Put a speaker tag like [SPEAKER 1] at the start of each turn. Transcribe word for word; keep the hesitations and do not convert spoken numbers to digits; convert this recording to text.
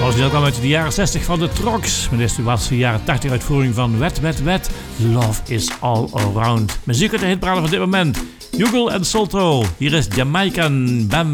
[SPEAKER 1] origineel kwam uit de jaren zestig van de Trox. Maar dit was de jaren tachtig uitvoering van Wet, Wet, Wet. Love is all around. Muziek uit de hitparade van dit moment. Hugo en Solto. Hier is Jamaican Bam